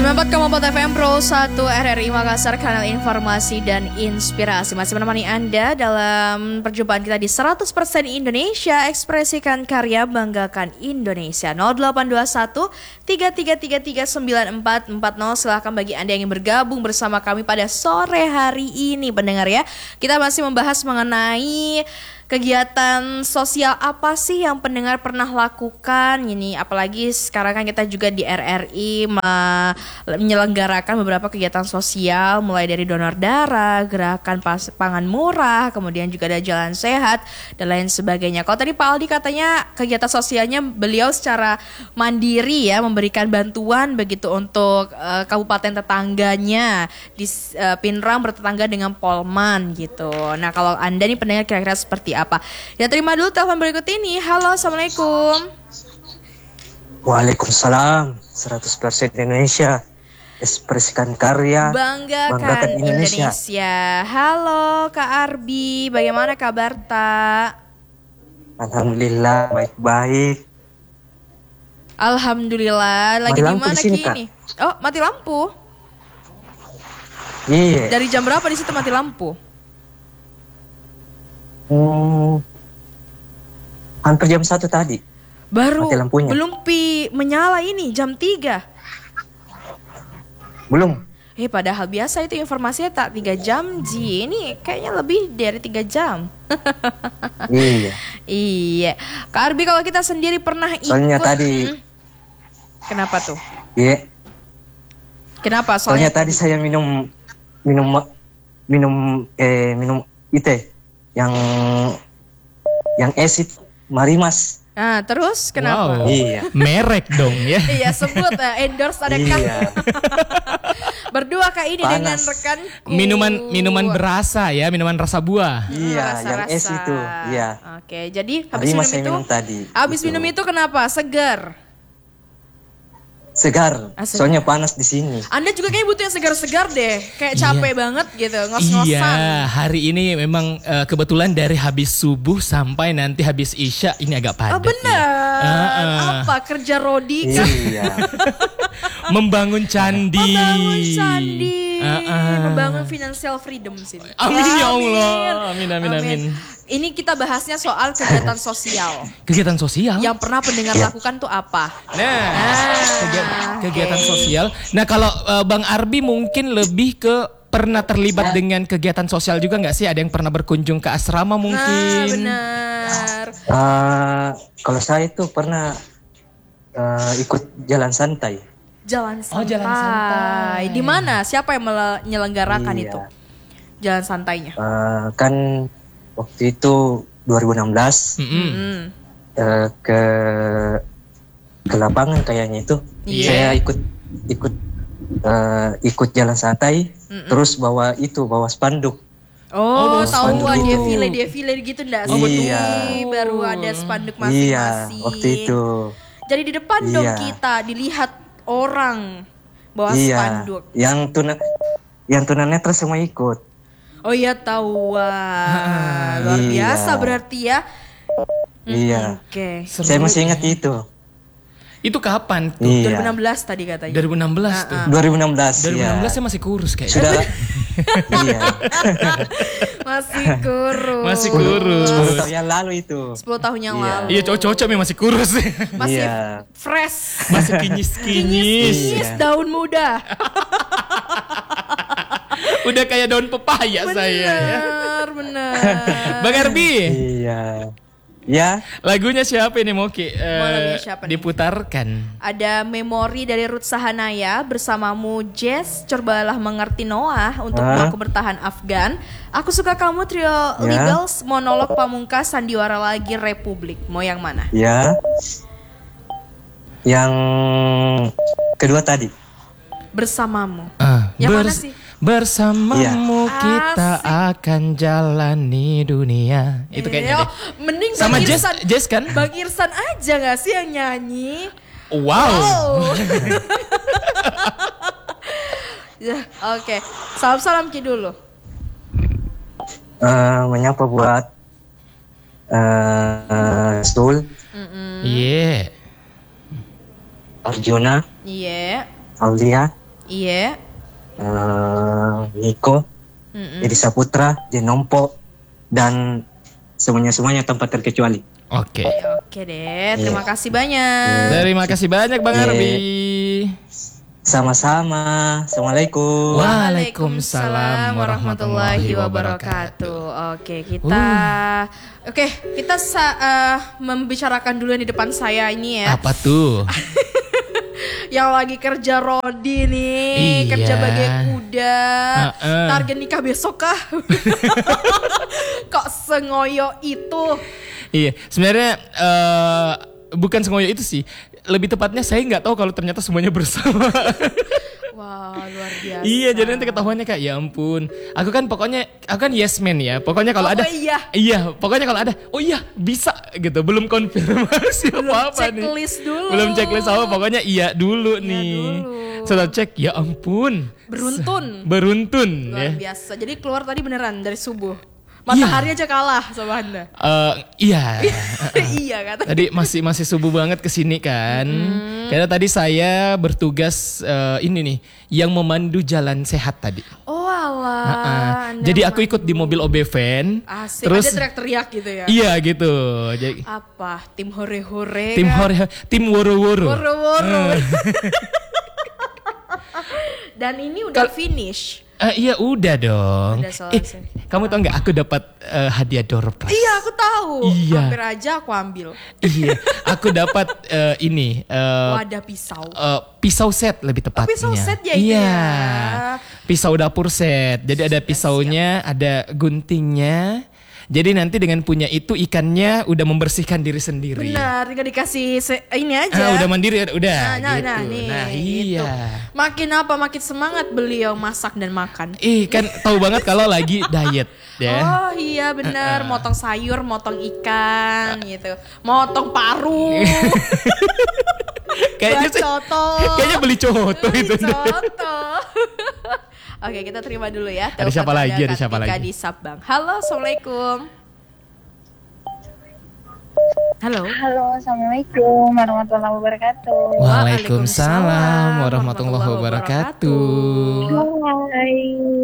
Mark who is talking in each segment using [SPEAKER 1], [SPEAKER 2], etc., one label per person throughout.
[SPEAKER 1] 94,4 FM Pro 1 RRI Makassar, kanal informasi dan inspirasi. Masih menemani Anda dalam perjumpaan kita di 100% Indonesia. Ekspresikan karya, banggakan Indonesia. 0821 3333 9440. Silahkan bagi Anda yang ingin bergabung bersama kami pada sore hari ini, pendengar ya. Kita masih membahas mengenai kegiatan sosial apa sih yang pendengar pernah lakukan ini, apalagi sekarang kan kita juga di RRI menyelenggarakan beberapa kegiatan sosial, mulai dari donor darah, gerakan pangan murah, kemudian juga ada jalan sehat dan lain sebagainya. Kalau tadi Pak Aldi katanya kegiatan sosialnya beliau secara mandiri ya, memberikan bantuan begitu untuk kabupaten tetangganya di Pinrang bertetangga dengan Polman gitu. Nah kalau Anda nih pendengar kira-kira seperti apa? Ya terima dulu telepon berikut ini. Halo, assalamualaikum.
[SPEAKER 2] Waalaikumsalam. 100% Indonesia. Ekspresikan karya,
[SPEAKER 1] banggakan Indonesia. Halo Kak Arbi, bagaimana kabar Tak?
[SPEAKER 2] Alhamdulillah baik-baik.
[SPEAKER 1] Alhamdulillah. Lagi di mana kini? Oh, mati lampu.
[SPEAKER 2] Iya.
[SPEAKER 1] Dari jam berapa di situ mati lampu?
[SPEAKER 2] Hampir jam 1 tadi.
[SPEAKER 1] Baru
[SPEAKER 2] mati lampunya.
[SPEAKER 1] Belum menyala ini jam 3.
[SPEAKER 2] Belum.
[SPEAKER 1] Padahal biasa itu informasinya tak 3 jam Ji. Ini kayaknya lebih dari 3 jam.
[SPEAKER 2] Iya.
[SPEAKER 1] Iya. Kak Arbi, kalau kita sendiri pernah ikut.
[SPEAKER 2] Soalnya tadi.
[SPEAKER 1] Kenapa tuh?
[SPEAKER 2] Iya.
[SPEAKER 1] Kenapa?
[SPEAKER 2] Soalnya tadi saya minum itu yang acid Marimas.
[SPEAKER 1] Nah, terus kenapa?
[SPEAKER 3] Wow.
[SPEAKER 2] Iya.
[SPEAKER 3] Merek dong ya.
[SPEAKER 1] Iya, sebut endorse ada kan.
[SPEAKER 2] Iya.
[SPEAKER 1] Berdua Kak ini
[SPEAKER 2] Panas.
[SPEAKER 1] dengan rekanku.
[SPEAKER 3] Minuman berasa ya, minuman rasa buah.
[SPEAKER 2] Iya, yang es itu. Iya.
[SPEAKER 1] Oke, jadi habis
[SPEAKER 2] Marimas
[SPEAKER 1] minum
[SPEAKER 2] saya
[SPEAKER 1] itu.
[SPEAKER 2] minum tadi.
[SPEAKER 1] Habis
[SPEAKER 2] Gitu.
[SPEAKER 1] minum itu kenapa? Segar.
[SPEAKER 2] Segar.
[SPEAKER 1] Segar.
[SPEAKER 2] Soalnya panas di sini.
[SPEAKER 1] Anda juga kayaknya butuh yang segar-segar deh. Kayak capek banget gitu, ngos-ngosan.
[SPEAKER 3] Iya, hari ini memang kebetulan dari habis subuh sampai nanti habis isya ini agak padat.
[SPEAKER 1] Oh benar. Apa kerja Rodi kan?
[SPEAKER 2] Iya.
[SPEAKER 3] Membangun candi.
[SPEAKER 1] Membangun candi. Membangun financial freedom sini.
[SPEAKER 3] Amin ya Allah. Amin.
[SPEAKER 1] Ini kita bahasnya soal kegiatan sosial.
[SPEAKER 3] Kegiatan sosial.
[SPEAKER 1] Yang pernah pendengar lakukan tuh apa?
[SPEAKER 3] Kegiatan sosial. Nah kalau Bang Arbi mungkin lebih ke pernah terlibat dengan kegiatan sosial juga nggak sih? Ada yang pernah berkunjung ke asrama mungkin?
[SPEAKER 1] Benar.
[SPEAKER 2] Kalau saya itu pernah ikut jalan santai.
[SPEAKER 1] Jalan santai.
[SPEAKER 3] Oh, jalan santai.
[SPEAKER 1] Di mana? Siapa yang menyelenggarakan
[SPEAKER 2] Iya.
[SPEAKER 1] itu? Jalan santainya.
[SPEAKER 2] Kan waktu itu 2016 ke lapangan kayaknya itu.
[SPEAKER 1] Iya.
[SPEAKER 2] Saya ikut jalan santai, terus bawa spanduk.
[SPEAKER 1] Oh, tahu
[SPEAKER 2] spanduk.
[SPEAKER 1] defile gitu enggak?
[SPEAKER 2] Iya.
[SPEAKER 1] Baru ada spanduk
[SPEAKER 2] Iya,
[SPEAKER 1] masing-masing.
[SPEAKER 2] waktu itu.
[SPEAKER 1] Jadi di depan dong
[SPEAKER 2] Iya.
[SPEAKER 1] kita dilihat orang bawa
[SPEAKER 2] Iya.
[SPEAKER 1] spanduk.
[SPEAKER 2] Yang tunanetra semua ikut.
[SPEAKER 1] Oh iya tahu. Wah, luar
[SPEAKER 2] Iya.
[SPEAKER 1] biasa berarti ya.
[SPEAKER 2] Iya.
[SPEAKER 1] Oke.
[SPEAKER 2] Saya masih ingat itu.
[SPEAKER 3] Itu kapan tuh?
[SPEAKER 2] Iya.
[SPEAKER 1] 2016 tadi katanya.
[SPEAKER 3] 2016 tuh.
[SPEAKER 2] 2016.
[SPEAKER 3] 2016
[SPEAKER 2] iya.
[SPEAKER 3] saya masih kurus kayaknya.
[SPEAKER 2] Sudah. Iya.
[SPEAKER 1] Masih kurus.
[SPEAKER 3] Masih kurus.
[SPEAKER 2] 10 tahun yang lalu itu.
[SPEAKER 1] 10 tahun yang
[SPEAKER 2] Iya.
[SPEAKER 1] lalu.
[SPEAKER 3] Iya cocok yang masih kurus.
[SPEAKER 1] Masih
[SPEAKER 2] Iya.
[SPEAKER 1] fresh.
[SPEAKER 3] Masih kinyis-kinyis.
[SPEAKER 1] Kinyis daun muda.
[SPEAKER 3] Udah kayak daun pepaya saya ya.
[SPEAKER 1] Benar.
[SPEAKER 3] Bang Arbi,
[SPEAKER 2] Iya. Ya.
[SPEAKER 3] lagunya siapa ini Moki?
[SPEAKER 1] Lagunya siapa nih?
[SPEAKER 3] Diputarkan.
[SPEAKER 1] Ada memori dari Ruth Sahanaya bersamamu Jess, cobalah mengerti Noah untuk aku bertahan Afgan. Aku suka kamu trio Legals, monolog pamungkas, sandiwara lagi Republik. Mau yang mana?
[SPEAKER 2] Ya. Yang kedua tadi.
[SPEAKER 1] Bersamamu.
[SPEAKER 3] Ah,
[SPEAKER 1] Yang mana sih?
[SPEAKER 3] Bersamamu
[SPEAKER 1] Iya.
[SPEAKER 3] kita
[SPEAKER 1] Asik.
[SPEAKER 3] akan jalani dunia. Itu kayaknya deh.
[SPEAKER 1] Mending
[SPEAKER 3] Sama
[SPEAKER 1] Bang
[SPEAKER 3] Jess,
[SPEAKER 1] Irsan.
[SPEAKER 3] Jess kan?
[SPEAKER 1] Bang Irsan aja gak sih yang nyanyi?
[SPEAKER 3] Wow.
[SPEAKER 1] Ya, oke. Salam-salam Ki dulu.
[SPEAKER 2] Menyapa buat Sul,
[SPEAKER 3] Iya.
[SPEAKER 2] Arjuna,
[SPEAKER 1] Iya.
[SPEAKER 2] Aulia,
[SPEAKER 1] Iya.
[SPEAKER 2] Niko, Edi Saputra, Jenompo, dan semuanya tanpa terkecuali.
[SPEAKER 3] Oke.
[SPEAKER 1] Oke deh, terima kasih banyak.
[SPEAKER 3] Terima kasih banyak Bang
[SPEAKER 2] Iya.
[SPEAKER 3] Arbi.
[SPEAKER 2] Sama-sama. Assalamualaikum.
[SPEAKER 3] Waalaikumsalam warahmatullahi wabarakatuh.
[SPEAKER 1] Oke, kita membicarakan dulu yang di depan saya ini ya.
[SPEAKER 3] Apa tuh?
[SPEAKER 1] Yang lagi kerja rodi nih,
[SPEAKER 3] Iya.
[SPEAKER 1] kerja bagai kuda. Target nikah besok kah? Kok sengoyo itu?
[SPEAKER 3] Iya, sebenarnya bukan sengoyo itu sih. Lebih tepatnya saya nggak tahu kalau ternyata semuanya bersama.
[SPEAKER 1] Wah, luar biasa.
[SPEAKER 3] Iya, jadi nanti ketahuannya kayak ya ampun. Aku kan yes man ya. Pokoknya kalau ada iya, pokoknya kalau ada oh iya bisa gitu. Belum konfirmasi apa-apa nih.
[SPEAKER 1] Checklist dulu.
[SPEAKER 3] Belum checklist apa, pokoknya iya dulu
[SPEAKER 1] Iya
[SPEAKER 3] nih.
[SPEAKER 1] dulu.
[SPEAKER 3] Setelah cek ya ampun. Beruntun
[SPEAKER 1] Luar
[SPEAKER 3] ya.
[SPEAKER 1] biasa. Jadi keluar tadi beneran dari subuh. Matahari aja kalah sama Anda.
[SPEAKER 3] Iya.
[SPEAKER 1] Iya kata.
[SPEAKER 3] Tadi masih subuh banget kesini kan. Karena tadi saya bertugas ini nih yang memandu jalan sehat tadi.
[SPEAKER 1] Oh alah. Anda
[SPEAKER 3] Jadi aku ikut di mobil OB van.
[SPEAKER 1] Asik.
[SPEAKER 3] Terus
[SPEAKER 1] Ada teriak-teriak gitu ya.
[SPEAKER 3] iya gitu. Jadi
[SPEAKER 1] Apa? Tim hore-hore
[SPEAKER 3] tim
[SPEAKER 1] kan?
[SPEAKER 3] tim woro-woro.
[SPEAKER 1] Woro-woro. Dan ini udah finish.
[SPEAKER 3] Iya udah dong.
[SPEAKER 1] Udah selesai.
[SPEAKER 3] Kamu tau nggak aku dapat hadiah door prize?
[SPEAKER 1] Iya aku tahu.
[SPEAKER 3] Iya.
[SPEAKER 1] Hampir aja aku ambil.
[SPEAKER 3] Iya, aku dapat ini
[SPEAKER 1] Wadah pisau.
[SPEAKER 3] pisau set lebih tepatnya.
[SPEAKER 1] Pisau set ya itu
[SPEAKER 3] iya.
[SPEAKER 1] ya.
[SPEAKER 3] Pisau dapur set. Jadi ada pisaunya, ada guntingnya. Jadi nanti dengan punya itu ikannya udah membersihkan diri sendiri.
[SPEAKER 1] Benar, tinggal dikasih ini aja.
[SPEAKER 3] Udah mandiri udah
[SPEAKER 1] Nah,
[SPEAKER 3] gitu.
[SPEAKER 1] nih,
[SPEAKER 3] Iya.
[SPEAKER 1] gitu. Makin semangat beliau masak dan makan.
[SPEAKER 3] Kan tahu banget kalau lagi diet ya.
[SPEAKER 1] Oh iya benar, motong sayur, motong ikan gitu. Motong paru.
[SPEAKER 3] Kayaknya sih,
[SPEAKER 1] Bacoto.
[SPEAKER 3] kayaknya beli coto itu.
[SPEAKER 1] Coto. Oke, kita terima dulu ya.
[SPEAKER 3] Ada siapa lagi? Ada siapa
[SPEAKER 1] Kartika
[SPEAKER 3] lagi?
[SPEAKER 1] di Sabang. Halo, assalamualaikum. Halo.
[SPEAKER 4] Halo, assalamualaikum warahmatullahi wabarakatuh.
[SPEAKER 3] Waalaikumsalam warahmatullahi wabarakatuh.
[SPEAKER 4] Hai.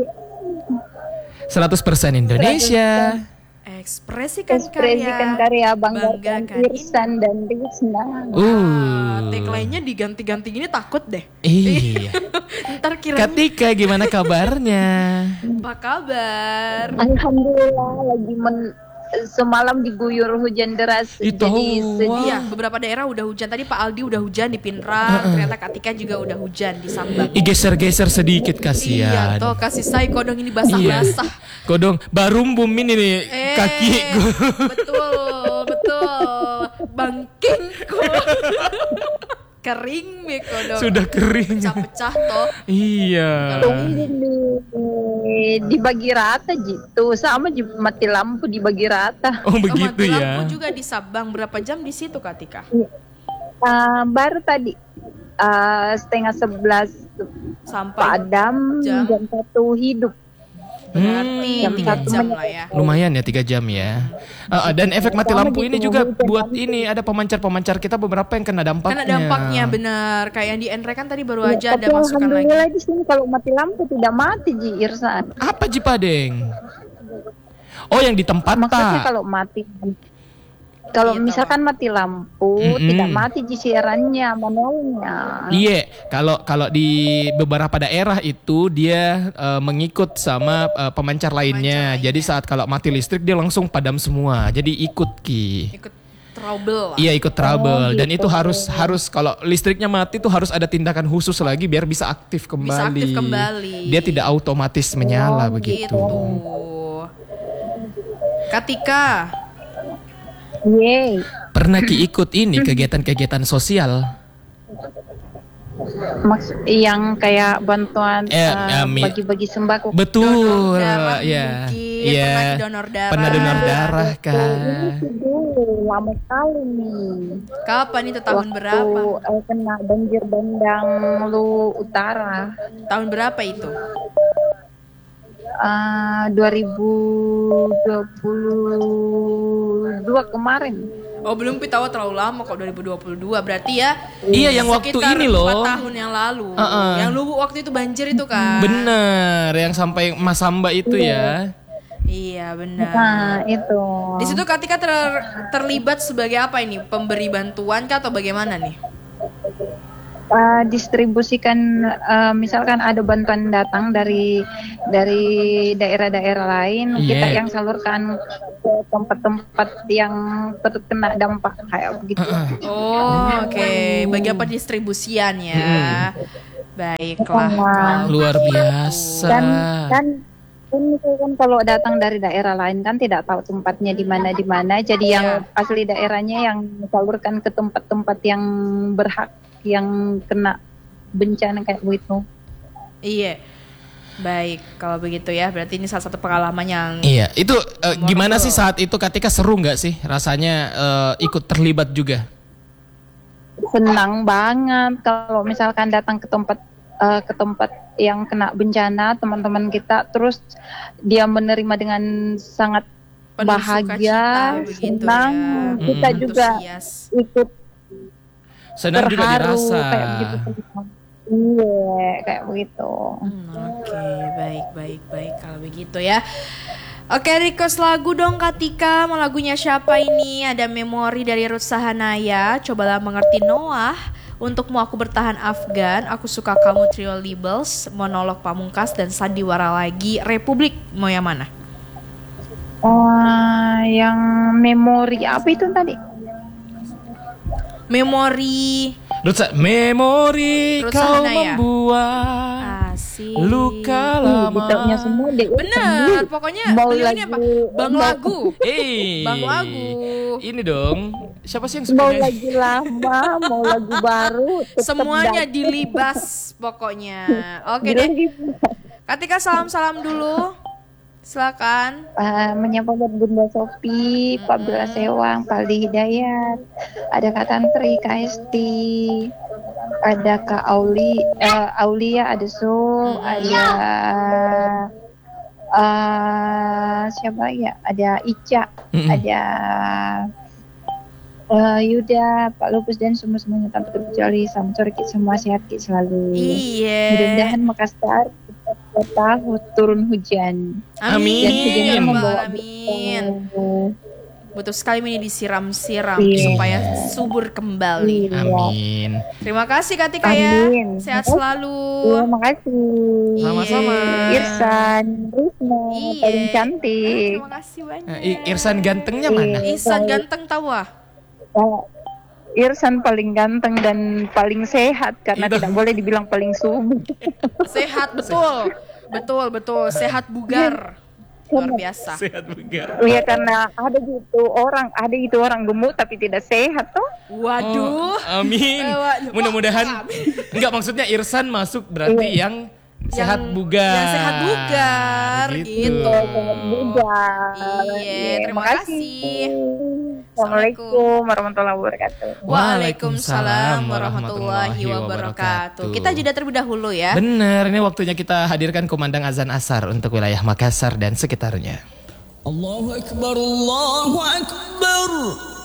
[SPEAKER 3] 100% Indonesia.
[SPEAKER 1] Ekspresikan
[SPEAKER 4] karya banggakan
[SPEAKER 1] banggakan
[SPEAKER 4] Irsan dan Rizna.
[SPEAKER 1] Tagline-nya diganti-ganti gini takut deh.
[SPEAKER 3] Iya.
[SPEAKER 1] Ntar kiranya
[SPEAKER 3] Katika gimana kabarnya?
[SPEAKER 1] apa kabar?
[SPEAKER 4] Alhamdulillah lagi semalam diguyur hujan deras.
[SPEAKER 3] Itu,
[SPEAKER 4] Jadi sedih.
[SPEAKER 1] Iya, beberapa daerah udah hujan. Tadi Pak Aldi udah hujan di Pinrang, ternyata Katika juga udah hujan di Sabang.
[SPEAKER 3] Geser-geser sedikit
[SPEAKER 1] Iya,
[SPEAKER 3] kasihan.
[SPEAKER 1] toh kasih saya kodong ini basah-basah.
[SPEAKER 3] Kodong barumbum ini nih kakiku.
[SPEAKER 1] Betul. Bangkingku. Kering nih kodong.
[SPEAKER 3] Sudah kering.
[SPEAKER 1] Pecah-pecah toh.
[SPEAKER 3] Iya.
[SPEAKER 4] Dibagi rata gitu, sama mati lampu dibagi rata.
[SPEAKER 3] Oh begitu
[SPEAKER 1] Mati
[SPEAKER 3] ya.
[SPEAKER 1] lampu juga di Sabang. Berapa jam di situ Katika?
[SPEAKER 4] Baru tadi 10:30
[SPEAKER 1] Sampai
[SPEAKER 4] padam,
[SPEAKER 1] jam?
[SPEAKER 4] jam 1 hidup.
[SPEAKER 1] Berarti 3 jam lah ya.
[SPEAKER 3] Lumayan ya 3 jam ya. Dan efek mati lampu ini juga buat ini ada pemancar-pemancar kita beberapa yang kena dampaknya.
[SPEAKER 1] Kena dampaknya benar. Kayak yang di Enre kan tadi baru aja ada
[SPEAKER 4] Tapi
[SPEAKER 1] masukan lagi.
[SPEAKER 4] alhamdulillah di sini kalau mati lampu tidak mati Ji Irsan.
[SPEAKER 3] Apa Jipadeng? Oh yang di tempat
[SPEAKER 4] Maksudnya
[SPEAKER 3] tak?
[SPEAKER 4] kalau mati, kalau
[SPEAKER 1] Iya,
[SPEAKER 4] misalkan mati lampu tidak mati Ji siarannya manualnya.
[SPEAKER 3] Iya, kalau di beberapa daerah itu dia mengikut sama pemancar lainnya. Jadi saat kalau mati listrik dia langsung padam semua. Jadi ikut
[SPEAKER 1] Ikut trouble lah.
[SPEAKER 3] Iya ikut trouble dan itu harus kalau listriknya mati tuh harus ada tindakan khusus lagi biar bisa aktif kembali.
[SPEAKER 1] Bisa aktif kembali.
[SPEAKER 3] Dia tidak otomatis menyala begitu.
[SPEAKER 1] Gitu. Katika,
[SPEAKER 4] Yeay.
[SPEAKER 3] Pernah Ki ikut ini kegiatan-kegiatan sosial?
[SPEAKER 4] Yang kayak bantuan bagi-bagi sembako.
[SPEAKER 3] Betul,
[SPEAKER 1] darah
[SPEAKER 3] ya.
[SPEAKER 1] mungkin,
[SPEAKER 3] Iya.
[SPEAKER 1] pernah donor darah.
[SPEAKER 3] Pernah donor darah kan.
[SPEAKER 4] Lama sekali nih.
[SPEAKER 1] Kapan itu tahun berapa?
[SPEAKER 4] Kena banjir bandang Lu Utara.
[SPEAKER 1] Tahun berapa itu?
[SPEAKER 4] 2022 kemarin.
[SPEAKER 1] Oh belum Pitawa terlalu lama kok 2022 berarti ya.
[SPEAKER 3] Iya yang waktu
[SPEAKER 1] sekitar
[SPEAKER 3] ini loh.
[SPEAKER 1] 4 tahun yang lalu. Yang Luwu waktu itu banjir itu kan.
[SPEAKER 3] Bener, yang sampai Mas Samba itu ya.
[SPEAKER 1] Iya benar.
[SPEAKER 4] Nah, itu.
[SPEAKER 1] Di situ Katika terlibat sebagai apa ini? Pemberi bantuan kah atau bagaimana nih?
[SPEAKER 4] Distribusikan misalkan ada bantuan datang dari daerah-daerah lain, kita yang salurkan ke tempat-tempat yang terkena dampak kayak begitu.
[SPEAKER 1] Oh, oke. Bagi apa distribusian ya? Baiklah.
[SPEAKER 3] Luar biasa.
[SPEAKER 4] Dan misalkan kalau datang dari daerah lain kan tidak tahu tempatnya di mana, jadi yang asli daerahnya yang salurkan ke tempat-tempat yang berhak, yang kena bencana kayak begitu.
[SPEAKER 1] Iya. Baik, kalau begitu ya, berarti ini salah satu pengalaman yang.
[SPEAKER 3] Iya, itu gimana sih saat itu Katika, seru nggak sih rasanya ikut terlibat juga?
[SPEAKER 4] Senang banget kalau misalkan datang ke tempat yang kena bencana, teman-teman kita, terus dia menerima dengan sangat
[SPEAKER 1] penuh
[SPEAKER 4] bahagia,
[SPEAKER 1] sukacita begitu
[SPEAKER 4] senang.
[SPEAKER 1] ya.
[SPEAKER 4] Kita juga
[SPEAKER 1] Antusias.
[SPEAKER 4] ikut
[SPEAKER 3] Senang juga
[SPEAKER 4] terharu
[SPEAKER 3] dirasa.
[SPEAKER 4] kayak begitu. Iya, kayak begitu.
[SPEAKER 1] Oke, baik kalau begitu ya. Oke, request lagu dong Katika. Mau lagunya siapa ini? Ada Memori dari Ruth Sahanaya, Cobalah Mengerti Noah, Untukmu Aku Bertahan Afgan, Aku Suka Kamu Trio Libels, Monolog Pamungkas, dan Sandiwara Lagi Republik. Mau yang mana?
[SPEAKER 4] Yang memori apa itu tadi?
[SPEAKER 1] Memori
[SPEAKER 3] Memori
[SPEAKER 1] Ruth
[SPEAKER 3] kau
[SPEAKER 1] Sahanaya.
[SPEAKER 3] membuat
[SPEAKER 1] Asik.
[SPEAKER 3] luka lama.
[SPEAKER 4] Ditanya semua deh.
[SPEAKER 1] Bener, pokoknya
[SPEAKER 4] Mau
[SPEAKER 1] beliau ini
[SPEAKER 4] lagu-
[SPEAKER 1] apa? Bang Lagu. Bang
[SPEAKER 3] Lagu.
[SPEAKER 1] Lagu.
[SPEAKER 3] Ini dong. Siapa sih yang suka
[SPEAKER 4] Mau
[SPEAKER 3] nyanyi?
[SPEAKER 4] lagu lama, mau lagu baru, tetap
[SPEAKER 1] Semuanya
[SPEAKER 4] datang.
[SPEAKER 1] dilibas pokoknya. Oke deh. Katika salam-salam dulu. Silakan.
[SPEAKER 4] Menyapa buat Bunda Sofi, Pak Bela Sewang, Pak Ali Hidayat, ada Kak Tantri, Kak Esti, ada Kak Aulia, ada Sul, ada siapa ya? Ada Ica, ada Yuda, Pak Lupus, dan semuanya tanpa terkecuali. Selamat sore kita semua, sehat kita selalu.
[SPEAKER 1] Iya.
[SPEAKER 4] Mudah-mudahan Makassar kota turun hujan.
[SPEAKER 1] Amin.
[SPEAKER 4] Dan hujannya
[SPEAKER 1] Ya, Mbak.
[SPEAKER 4] membawa
[SPEAKER 1] Amin.
[SPEAKER 4] berkah.
[SPEAKER 1] Butuh sekali ini disiram-siram
[SPEAKER 4] Iya.
[SPEAKER 1] supaya subur kembali.
[SPEAKER 3] Amin.
[SPEAKER 1] Terima kasih Katika ya.
[SPEAKER 4] Amin.
[SPEAKER 1] Sehat selalu.
[SPEAKER 4] Terima kasih.
[SPEAKER 3] Sama-sama.
[SPEAKER 4] Irsan, Risma,
[SPEAKER 1] Iya.
[SPEAKER 4] paling cantik.
[SPEAKER 1] Terima kasih banyak.
[SPEAKER 3] Irsan gantengnya mana?
[SPEAKER 1] Ihsan ganteng tahu ah.
[SPEAKER 4] Irsan paling ganteng dan paling sehat karena
[SPEAKER 3] Itu.
[SPEAKER 4] tidak boleh dibilang paling subur.
[SPEAKER 1] Sehat betul. Betul. Sehat bugar. Luar biasa.
[SPEAKER 3] Sehat bugar.
[SPEAKER 4] Iya karena ada gitu orang gemuk tapi tidak sehat tuh.
[SPEAKER 1] Waduh.
[SPEAKER 3] Amin.
[SPEAKER 1] Waduh.
[SPEAKER 3] Mudah-mudahan enggak, maksudnya Irsan masuk berarti yang sehat bugar.
[SPEAKER 1] Yang sehat bugar gitu.
[SPEAKER 4] Bugar.
[SPEAKER 1] Iya, terima kasih.
[SPEAKER 4] Assalamualaikum warahmatullahi wabarakatuh.
[SPEAKER 1] Waalaikumsalam warahmatullahi wabarakatuh. Kita jeda terlebih dahulu ya.
[SPEAKER 3] Bener, ini waktunya kita hadirkan kumandang azan asar untuk wilayah Makassar dan sekitarnya.
[SPEAKER 5] Allahu Akbar, Allahu Akbar.